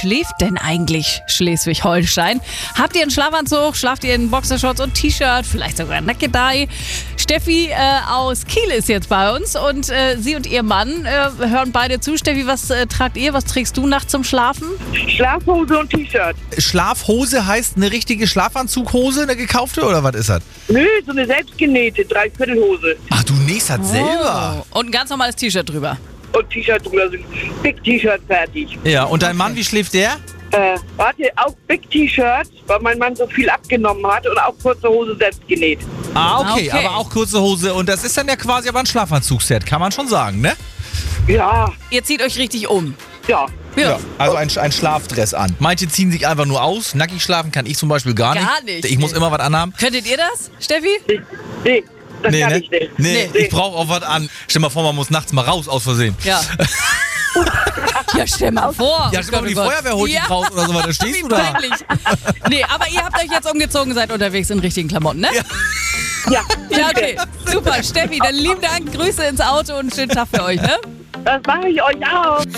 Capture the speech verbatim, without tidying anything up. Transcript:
schläft denn eigentlich Schleswig-Holstein? Habt ihr einen Schlafanzug? Schlaft ihr in Boxershorts und T-Shirt? Vielleicht sogar Nackedei? Steffi äh, aus Kiel ist jetzt bei uns und äh, sie und ihr Mann äh, hören beide zu. Steffi, was äh, tragt ihr? Was trägst du nachts zum Schlafen? Schlafhose und T-Shirt. Schlafhose heißt eine richtige Schlafanzughose, eine gekaufte oder was ist das? Nö, so eine selbstgenähte Dreiviertelhose. Ach, du nähst das selber. Oh. Und ein ganz normales T-Shirt drüber. Und T-Shirt drüber, so ein Big T-Shirt fertig. Ja, und dein Mann, wie schläft der? Äh, warte, auch Big T-Shirt, weil mein Mann so viel abgenommen hat und auch kurze Hose selbst genäht. Ah, okay, Okay. aber auch kurze Hose. Und das ist dann ja quasi aber ein Schlafanzugset, kann man schon sagen, ne? Ja, Ihr zieht euch richtig um. ja. Ja. Also ein, ein Schlafdress an. Manche ziehen sich einfach nur aus. Nackig schlafen kann ich zum Beispiel gar nicht. Gar nicht. Ich muss immer was anhaben. Könntet ihr das, Steffi? Nee, nee das Nee, kann ne? ich nicht. Nee, Nee. ich brauche auch was an. Stell mal vor, man muss nachts mal raus aus Versehen. Ja. Ja, stell mal vor. Ja, Oh stell mal, Gott, die oh Gott. Feuerwehr holt dich Ja. raus oder so, da stehst Wie du da. peinlich. Nee, aber ihr habt euch jetzt umgezogen, seid unterwegs in richtigen Klamotten, ne? Ja. Ja, Ja, okay. Super, Steffi, dann lieben Dank, Grüße ins Auto und einen schönen Tag für euch, ne? das mache ich euch auch.